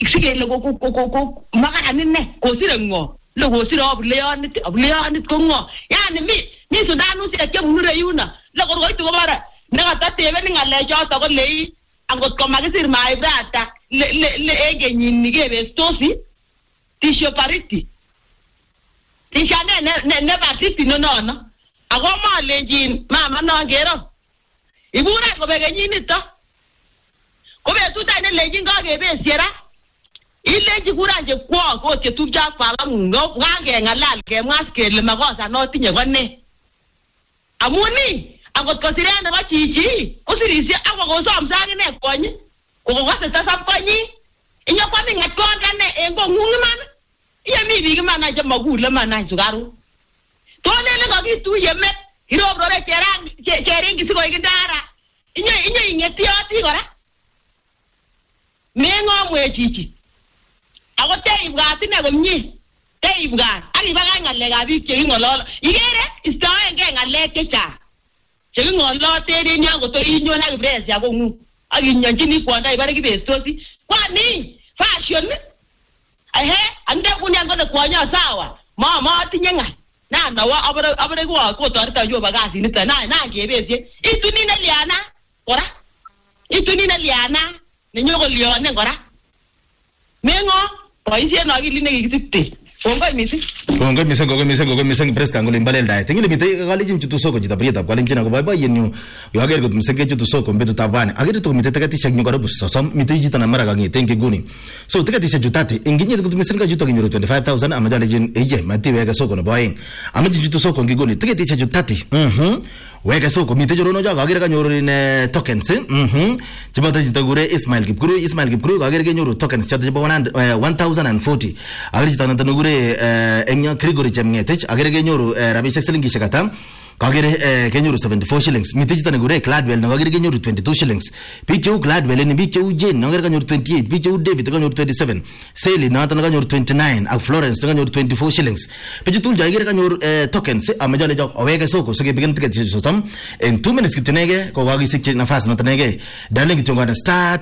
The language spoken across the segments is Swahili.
sigele ko magani ne ko sire ngo lo go sire obleonit ko ngo yani mi Sudan usi ke munure yuna lo ko to bara nga tatebe ni ngale jota ko lei angot ko magisir mai brata le egenyin ni gebe stosi tisho pariti tisha ne pariti no ago ma lejin mama no ngero ibura ko begenyin to ko be tuta ne lejin ga gebe siera ile jiguranje kwa ko ke tubja fala ngo ngange ngalal ke maske le magosa no tinye gone amuni agot ko sirena ba chichi usirisi ago go so amsani ne konyi ko go se sasa konyi inyo kwa mi ngatonga ne engo ngungman iya mi bi mana je magula mana jugaru to ne ga bi tu yeme hiro brore kerang kisi ko igindara inyo ingeti ati gora mengo mwe chichi ago te ibgati ne gomni te ibga ari baga ngale ga bi ke ngololo igere istawe nge ngale kecha ngolo tere nyango to inyo na brezi yabo ngu agi nyanjini kwanda ibare kibestosi kwani fashion ande kunyango de kwanya sawa mama tinyenga na wa abare ko torta yo bagasi ni na gebezi ituni na liana ora ituni na liana ni nyogo lione ora mengo poisi na gili ne gititte Kongo misi preska ngole mbale ndai tingile mite gali jim chutu soko jita prieta kwale njina ko baba yenu yo agere ko msenge chutu soko mbetu tabane agere to mite takati shagni ko rabu so mite jita na mara gangi tenge guni so takati shajutate inginye ko msenga juto ngiro 25000 amajale jin eje mati wega soko no boying amaji jutu soko ngiguni takati shajutate wega soko mite joro no jaga agere ka nyoro ne tokens jibata jita gure Ismail Kipkuru agere ke nyoro tokens chata jiba 1040 agere jita na tanugure enya Gregory Chemngetich agere ke nyoro rabishek silingi shakata kagere ke nyoro 74 shillings mite jita ngure Gladwell no agere ke nyoro 22 shillings PQ Gladwell ni PQ Jane no agere ke nyoro 28 PQ David ke nyoro 27 Sally no tan ke nyoro 29 ak Florence ke nyoro 24 shillings pijitul jagere ke nyoro tokens amajale jok owege soko so ke begin ticket so sam in 2 minutes kitinege ko wagi sikki nafas no tanege darling kitongana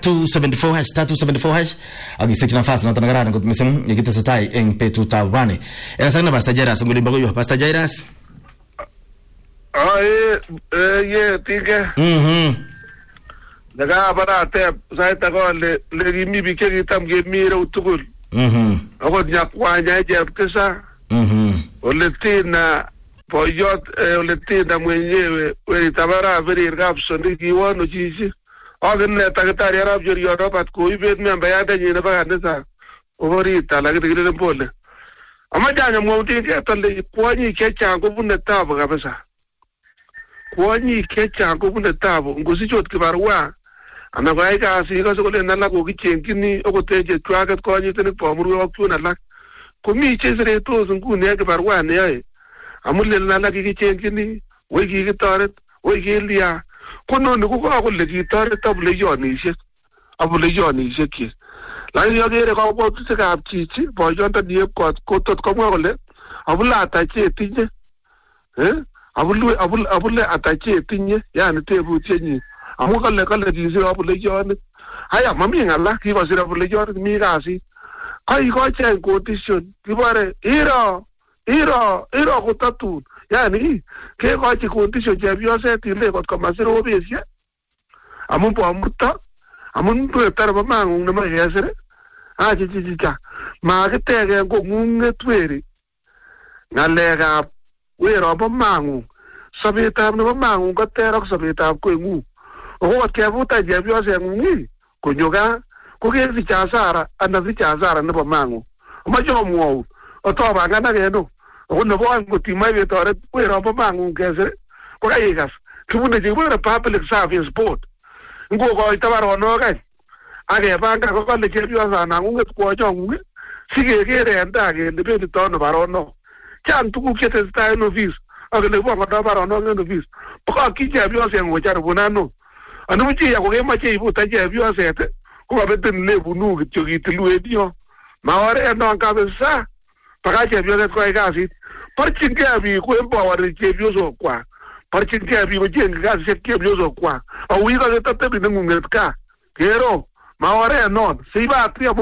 *274# agi sikki nafas no tanagara ko misen yigita satai en petu tabane sana basta jairas nguli mbago yo basta jairas ye tika daga bara te sai ta ko le mi bi ke tam ge mi ro tukul ako nya kwa nya je kesa ole tina poyot ole tina mwenyewe we tabara veri rapso ndi wano chichi agne takatari arab jori yodopat ko ibet memba ya danyi na ba ndesa ori tala gidire pole amajanya mwuti ke tole kwani ke chango bunne tabo kabisa kwani ke chango bunne tabo ngosi chot kibarwa ana ga ika si ko so le nala ko kichenkini okoteje twagat kwani tene pomru waktuna lak komi chesere to zungune kibarwa ne ay amulle nala kichenkini we kitoret we kilia kono ni ko ko le kitoret able yonishek ki la yo gere ko bo se ka chichi bo jonta die ko tot ko mo le abula ta che tinye abule atache tinye yani tebu tinye amu kale ki se abule yon haya mami ngala ki ba sira abule yon mi gasi ai ko chen condition ki bare iro ko tatu yani ke ko chi condition je bio se ti le ko masiro obesia amu po amutta amun to tar ba mangu na ma yesere chichi ma ke te ke ko ngunge tweri ngalega we ro ba mangu sabita ba mangu ko te ro sabita ko ngu o ke buta je bio se ngi ko nyoga ko ke si chasara ana si chasara na ba mangu ma jo mo o to ba ngana ke no o no bo ngo ti mai to re we ro ba mangu ke se ko ga yigas kibune je bo public service board ngo ko itabaro no ga age banga ko le ke bio sana ngunge ko jo ngunge sige ke re anda ke le be to no baro no chan tuku ke te sta no vis age le bo ko baro no no vis ko ki je bio se ngo char bunano anu ji ya ko ke ma che ibu ta je bio se te ko ba beten le bunu ke jo ki tlu e dio ma ore no ka be sa pa je bio se ko ai gasi par chin ke abi ko en ba wa re je bio so kwa par chin ke abi ko je ga se ke bio so kwa a wi ga te te bi ngunge ka kero ma ore no si va a